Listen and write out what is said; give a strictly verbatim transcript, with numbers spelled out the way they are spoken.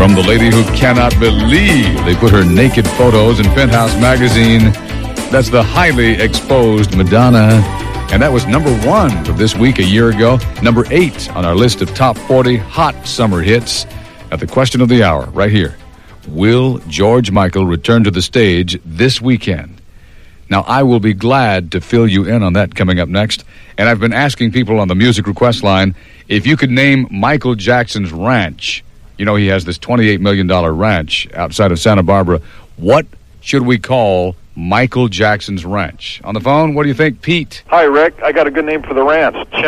From the lady who cannot believe they put her naked photos in Penthouse magazine, that's the highly exposed Madonna. And that was number one of this week a year ago, number eight on our list of top forty hot summer hits. At the question of the hour, right here, will George Michael return to the stage this weekend? Now, I will be glad to fill you in on that coming up next. And I've been asking people on the music request line if you could name Michael Jackson's ranch. You know, he has this twenty-eight million dollars ranch outside of Santa Barbara. What should we call Michael Jackson's ranch? On the phone, what do you think, Pete? Hi, Rick. I got a good name for the ranch.